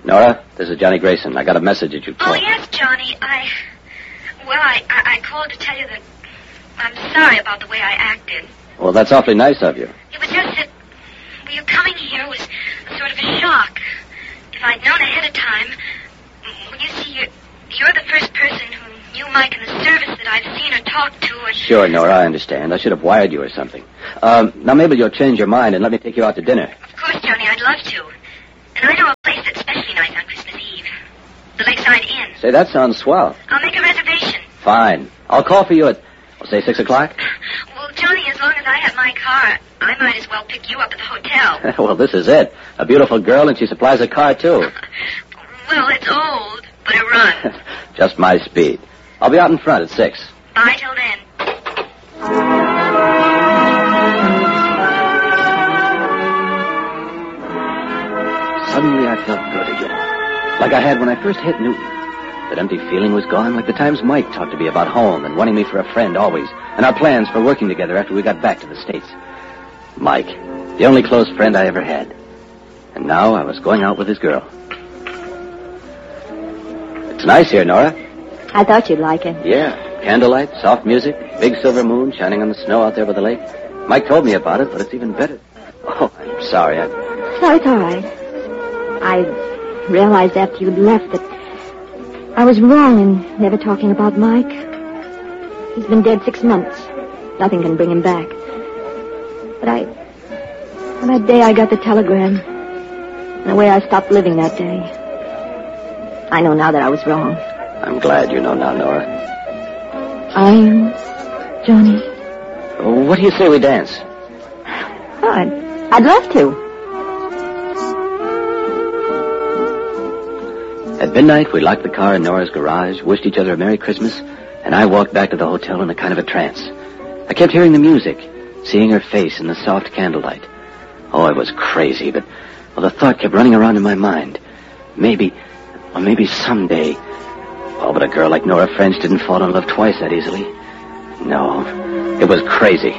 Nora, this is Johnny Grayson. I got a message that you called. Oh, yes, Johnny. I called to tell you that I'm sorry about the way I acted. Well, that's awfully nice of you. It was just that you coming here was sort of a shock. If I'd known ahead of time, you see, you're the first person who knew Mike in the service that I've seen or talked to. And... Sure, Nora, I understand. I should have wired you or something. Now, maybe you'll change your mind and let me take you out to dinner. Of course, Johnny, I'd love to. And I know a place that's especially nice on Christmas Eve. The Lakeside Inn. Say, that sounds swell. I'll make a reservation. Fine. I'll call for you at, say, 6 o'clock? Well, Johnny, as long as I have my car, I might as well pick you up at the hotel. Well, this is it. A beautiful girl, and she supplies a car, too. Well, it's old, but it runs. Just my speed. I'll be out in front at 6. Bye till then. Suddenly I felt good again. Like I had when I first hit Newton. That empty feeling was gone, like the times Mike talked to me about home and wanting me for a friend always, and our plans for working together after we got back to the States. Mike, the only close friend I ever had. And now I was going out with his girl. It's nice here, Nora. I thought you'd like it. Yeah, candlelight, soft music, big silver moon shining on the snow out there by the lake. Mike told me about it, but it's even better. Oh, I'm sorry. No, it's all right. I realized after you'd left that I was wrong in never talking about Mike. He's been dead 6 months. Nothing can bring him back. But on that day I got the telegram, and the way I stopped living that day, I know now that I was wrong. I'm glad you know now, Nora. I am, Johnny. What do you say we dance? Oh, I'd love to. At midnight, we locked the car in Nora's garage, wished each other a Merry Christmas, and I walked back to the hotel in a kind of a trance. I kept hearing the music, seeing her face in the soft candlelight. Oh, I was crazy, but the thought kept running around in my mind. Maybe someday. Oh, but a girl like Nora French didn't fall in love twice that easily. No, it was crazy.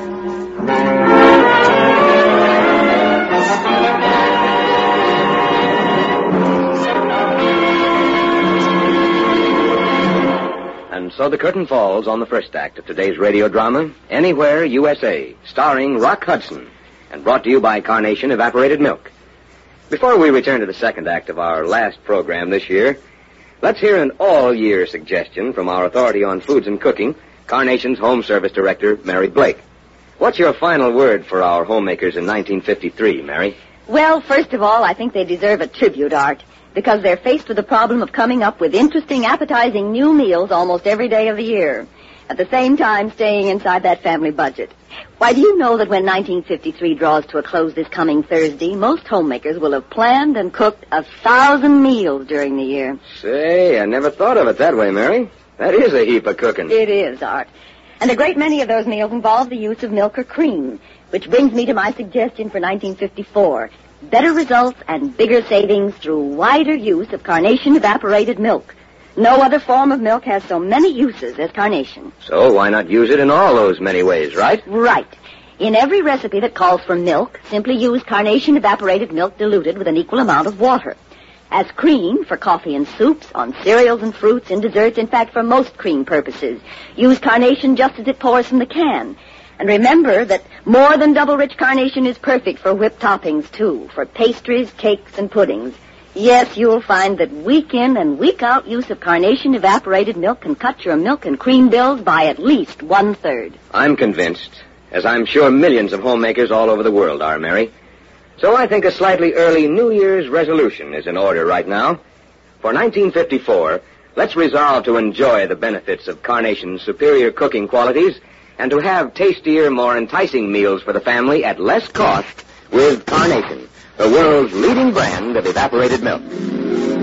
And so the curtain falls on the first act of today's radio drama, Anywhere, USA, starring Rock Hudson, and brought to you by Carnation Evaporated Milk. Before we return to the second act of our last program this year, let's hear an all-year suggestion from our authority on foods and cooking, Carnation's Home Service Director, Mary Blake. What's your final word for our homemakers in 1953, Mary? Well, first of all, I think they deserve a tribute, Art, because they're faced with the problem of coming up with interesting, appetizing new meals almost every day of the year, at the same time staying inside that family budget. Why, do you know that when 1953 draws to a close this coming Thursday, most homemakers will have planned and cooked 1,000 meals during the year? Say, I never thought of it that way, Mary. That is a heap of cooking. It is, Art. And a great many of those meals involve the use of milk or cream, which brings me to my suggestion for 1954. Better results and bigger savings through wider use of Carnation Evaporated Milk. No other form of milk has so many uses as Carnation. So why not use it in all those many ways, right? Right. In every recipe that calls for milk, simply use Carnation Evaporated Milk diluted with an equal amount of water. As cream for coffee and soups, on cereals and fruits, and desserts, in fact, for most cream purposes. Use Carnation just as it pours from the can. And remember that more than double-rich Carnation is perfect for whipped toppings, too, for pastries, cakes, and puddings. Yes, you'll find that week in and week out use of Carnation Evaporated Milk can cut your milk and cream bills by at least 1/3. I'm convinced, as I'm sure millions of homemakers all over the world are, Mary. So I think a slightly early New Year's resolution is in order right now. For 1954, let's resolve to enjoy the benefits of Carnation's superior cooking qualities and to have tastier, more enticing meals for the family at less cost with Carnation, the world's leading brand of evaporated milk.